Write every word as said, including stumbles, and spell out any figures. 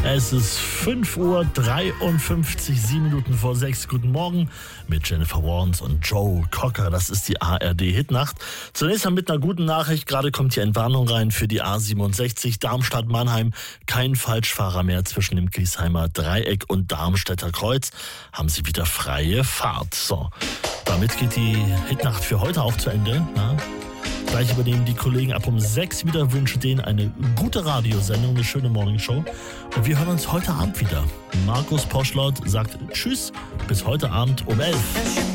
Es ist fünf Uhr dreiundfünfzig, sieben Minuten vor sechs. Guten Morgen mit Jennifer Warnes und Joe Cocker. Das ist die A R D-Hitnacht. Zunächst mal mit einer guten Nachricht. Gerade kommt hier eine Warnung rein für die A siebenundsechzig Darmstadt-Mannheim. Kein Falschfahrer mehr zwischen dem Griesheimer Dreieck und Darmstädter Kreuz. Haben Sie wieder freie Fahrt. So, damit geht die Hitnacht für heute auch zu Ende. Na? Gleich übernehmen die Kollegen ab um sechs wieder. Wünsche denen eine gute Radiosendung, eine schöne Morningshow. Und wir hören uns heute Abend wieder. Markus Poschlott sagt Tschüss, bis heute Abend um elf.